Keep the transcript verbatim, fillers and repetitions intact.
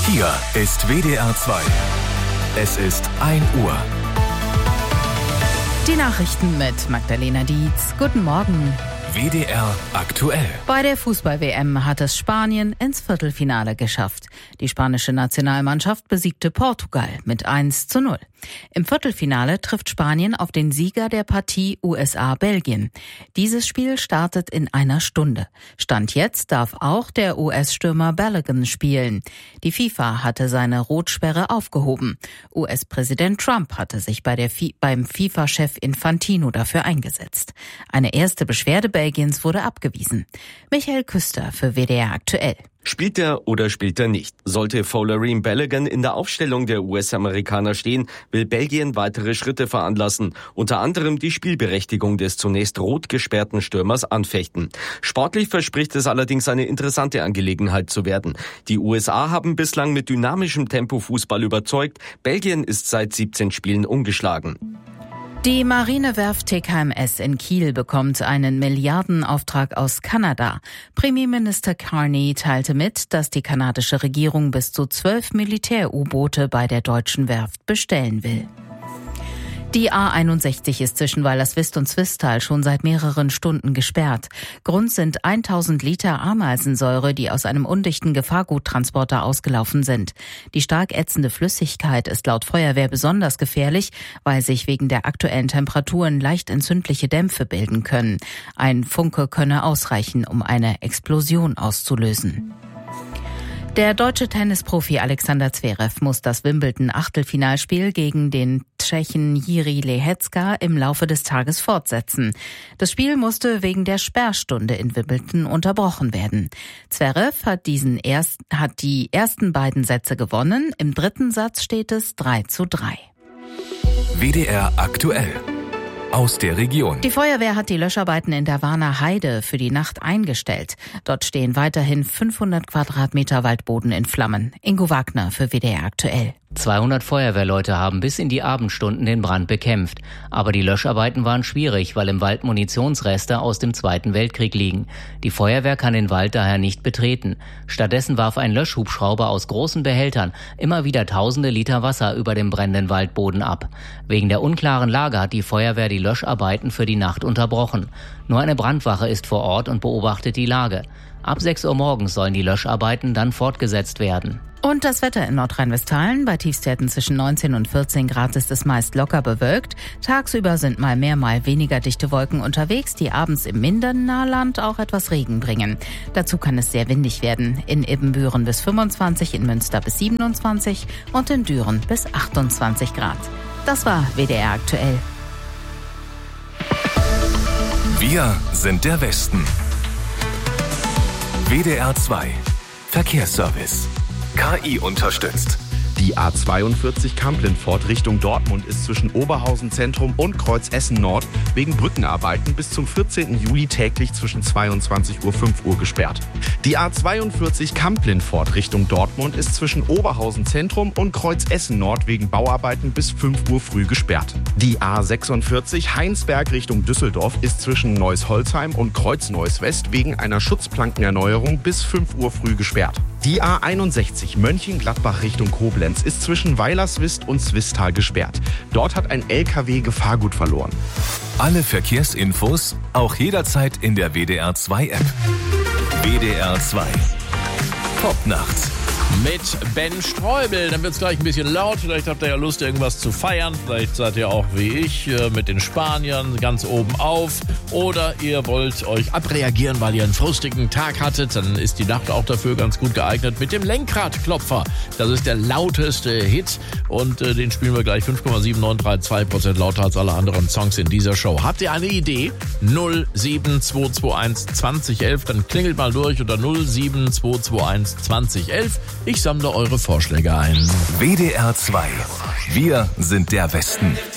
Hier ist W D R zwei. Es ist ein Uhr. Die Nachrichten mit Magdalena Dietz. Guten Morgen. W D R aktuell. Bei der Fußball-W M hat es Spanien ins Viertelfinale geschafft. Die spanische Nationalmannschaft besiegte Portugal mit eins zu null. Im Viertelfinale trifft Spanien auf den Sieger der Partie U S A-Belgien. Dieses Spiel startet in einer Stunde. Stand jetzt darf auch der U S-Stürmer Balogun spielen. Die FIFA hatte seine Rotsperre aufgehoben. U S-Präsident Trump hatte sich bei der Fi- beim FIFA-Chef Infantino dafür eingesetzt. Eine erste Beschwerde Belgiens wurde abgewiesen. Michael Küster für W D R aktuell. Spielt er oder spielt er nicht? Sollte Folarin Balogun in der Aufstellung der U S-Amerikaner stehen, will Belgien weitere Schritte veranlassen, unter anderem die Spielberechtigung des zunächst rot gesperrten Stürmers anfechten. Sportlich verspricht es allerdings eine interessante Angelegenheit zu werden. Die U S A haben bislang mit dynamischem Tempo-Fußball überzeugt, Belgien ist seit siebzehn Spielen ungeschlagen. Die Marinewerft T K M S in Kiel bekommt einen Milliardenauftrag aus Kanada. Premierminister Carney teilte mit, dass die kanadische Regierung bis zu zwölf Militär-U-Boote bei der deutschen Werft bestellen will. Die A einundsechzig ist zwischen Weilerswist und Zwistal schon seit mehreren Stunden gesperrt. Grund sind tausend Liter Ameisensäure, die aus einem undichten Gefahrguttransporter ausgelaufen sind. Die stark ätzende Flüssigkeit ist laut Feuerwehr besonders gefährlich, weil sich wegen der aktuellen Temperaturen leicht entzündliche Dämpfe bilden können. Ein Funke könne ausreichen, um eine Explosion auszulösen. Der deutsche Tennisprofi Alexander Zverev muss das Wimbledon-Achtelfinalspiel gegen den Tschechen Jiří Lehecka im Laufe des Tages fortsetzen. Das Spiel musste wegen der Sperrstunde in Wimbledon unterbrochen werden. Zverev hat, diesen erst, hat die ersten beiden Sätze gewonnen. Im dritten Satz steht es drei zu drei. W D R aktuell. Aus der Region. Die Feuerwehr hat die Löscharbeiten in der Warner Heide für die Nacht eingestellt. Dort stehen weiterhin fünfhundert Quadratmeter Waldboden in Flammen. Ingo Wagner für W D R aktuell. zweihundert Feuerwehrleute haben bis in die Abendstunden den Brand bekämpft. Aber die Löscharbeiten waren schwierig, weil im Wald Munitionsreste aus dem Zweiten Weltkrieg liegen. Die Feuerwehr kann den Wald daher nicht betreten. Stattdessen warf ein Löschhubschrauber aus großen Behältern immer wieder tausende Liter Wasser über dem brennenden Waldboden ab. Wegen der unklaren Lage hat die Feuerwehr die Löscharbeiten für die Nacht unterbrochen. Nur eine Brandwache ist vor Ort und beobachtet die Lage. Ab sechs Uhr morgens sollen die Löscharbeiten dann fortgesetzt werden. Und das Wetter in Nordrhein-Westfalen. Bei Tiefstwerten zwischen neunzehn und vierzehn Grad ist es meist locker bewölkt. Tagsüber sind mal mehr, mal weniger dichte Wolken unterwegs, die abends im Mindernahland auch etwas Regen bringen. Dazu kann es sehr windig werden. In Ibbenbüren bis fünfundzwanzig, in Münster bis siebenundzwanzig und in Düren bis achtundzwanzig Grad. Das war W D R aktuell. Wir sind der Westen. W D R zwei. Verkehrsservice. K I unterstützt. Die A zweiundvierzig Kamp-Lintfort Richtung Dortmund ist zwischen Oberhausen Zentrum und Kreuz Essen Nord wegen Brückenarbeiten bis zum vierzehnten Juli täglich zwischen zweiundzwanzig Uhr und fünf Uhr gesperrt. Die A zweiundvierzig Kamp-Lintfort Richtung Dortmund ist zwischen Oberhausen Zentrum und Kreuz Essen Nord wegen Bauarbeiten bis fünf Uhr früh gesperrt. Die A sechsundvierzig Heinsberg Richtung Düsseldorf ist zwischen Neuss-Holzheim und Kreuz Neuss West wegen einer Schutzplankenerneuerung bis fünf Uhr früh gesperrt. Die A einundsechzig Mönchengladbach Richtung Koblenz ist zwischen Weilerswist und Zwistal gesperrt. Dort hat ein L K W Gefahrgut verloren. Alle Verkehrsinfos auch jederzeit in der W D R zwei App. W D R zwei. Top nachts. Mit Ben Streubel. Dann wird es gleich ein bisschen laut. Vielleicht habt ihr ja Lust, irgendwas zu feiern. Vielleicht seid ihr auch wie ich mit den Spaniern ganz oben auf. Oder ihr wollt euch abreagieren, weil ihr einen frustigen Tag hattet. Dann ist die Nacht auch dafür ganz gut geeignet mit dem Lenkradklopfer. Das ist der lauteste Hit. Und äh, den spielen wir gleich fünf Komma sieben neun drei zwei Prozent lauter als alle anderen Songs in dieser Show. Habt ihr eine Idee? null sieben zwei zwei eins zwanzig elf. Dann klingelt mal durch unter null sieben zwei zwei eins zwanzig elf. Ich sammle eure Vorschläge ein. W D R zwei. Wir sind der Westen.